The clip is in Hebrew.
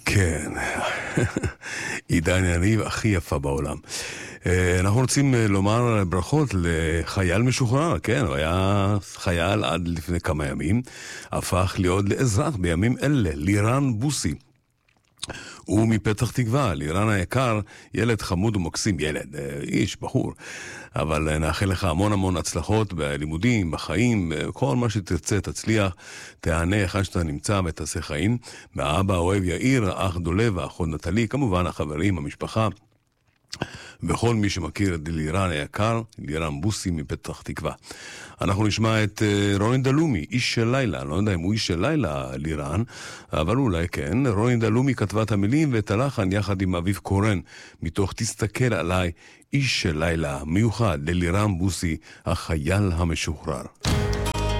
כן, עידן יניב הכי יפה בעולם. אנחנו רוצים לומר ברכות לחייל משוחרר, כן, הוא היה חייל עד לפני כמה ימים, הפך להיות לאזרח בימים אלה, לירן בוסי. הוא מפתח תקווה, לירן היקר, ילד חמוד ומקסים, ילד, איש, בחור. אבל נאחל לך המון המון הצלחות בלימודים, בחיים, כל מה שתרצה תצליח, תענה היכן שאתה נמצא ותעשה חיים. מהאבא אוהב יאיר, האח דולב, האחות נטלי, כמובן החברים, המשפחה. וכל מי שמכיר את לירן היקר, לירן בוסי מפתח תקווה. אנחנו נשמע את רוני דלומי, איש של לילה. לא יודע אם הוא איש של לילה, לירן, אבל אולי כן. רוני דלומי כתבה את המילים ואת הלחן יחד עם אביב קורן, מתוך תסתכל עליי, איש של לילה, מיוחד ללירן בוסי, החייל המשוחרר.